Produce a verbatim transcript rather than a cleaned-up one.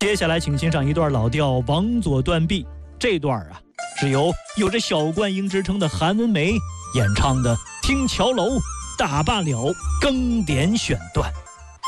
接下来请欣赏一段老调《王佐断臂》，这段啊是由有着小冠英之称的韩文梅演唱的《听桥楼大罢了》更点选段。